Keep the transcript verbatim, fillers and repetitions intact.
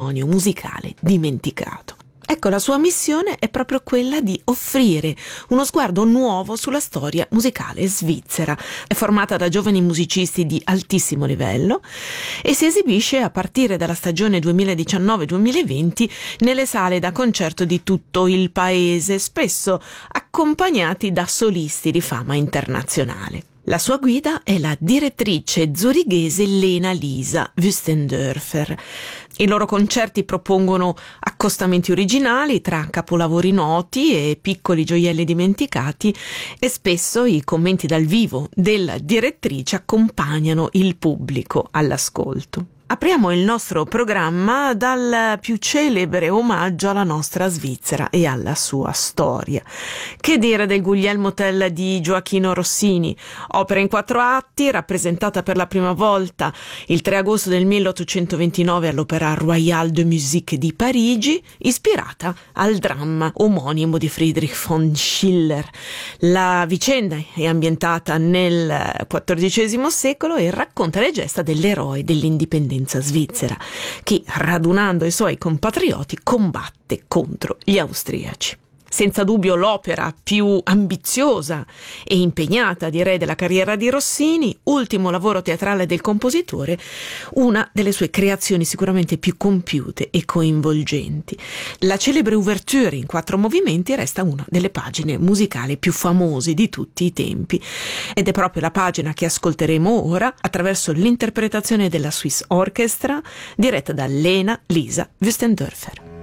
patrimonio musicale dimenticato. Ecco, la sua missione è proprio quella di offrire uno sguardo nuovo sulla storia musicale svizzera. È formata da giovani musicisti di altissimo livello e si esibisce a partire dalla stagione duemiladiciannove duemilaventi nelle sale da concerto di tutto il paese, spesso accompagnati da solisti di fama internazionale. La sua guida è la direttrice zurighese Lena Lisa Wüstendörfer. I loro concerti propongono accostamenti originali tra capolavori noti e piccoli gioielli dimenticati e spesso i commenti dal vivo della direttrice accompagnano il pubblico all'ascolto. Apriamo il nostro programma dal più celebre omaggio alla nostra Svizzera e alla sua storia. Che dire del Guglielmo Tell di Gioachino Rossini, opera in quattro atti, rappresentata per la prima volta il tre agosto del milleottocentoventinove all'Opéra Royal de Musique di Parigi, ispirata al dramma omonimo di Friedrich von Schiller. La vicenda è ambientata nel quattordicesimo secolo e racconta le gesta dell'eroe dell'indipendenza svizzera, che radunando i suoi compatrioti combatte contro gli austriaci. Senza dubbio l'opera più ambiziosa e impegnata, direi, della carriera di Rossini, ultimo lavoro teatrale del compositore, una delle sue creazioni sicuramente più compiute e coinvolgenti. La celebre ouverture in quattro movimenti resta una delle pagine musicali più famose di tutti i tempi ed è proprio la pagina che ascolteremo ora attraverso l'interpretazione della Swiss Orchestra diretta da Lena Lisa Wüstendörfer.